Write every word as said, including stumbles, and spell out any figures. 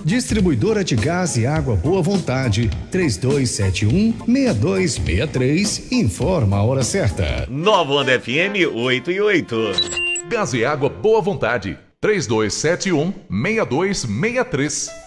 Distribuidora de Gás e Água Boa Vontade, três dois sete um, seis dois seis três, informa a hora certa. Nova Onda F M oito e oito. Gás e Água Boa Vontade, três dois sete um, seis dois seis três.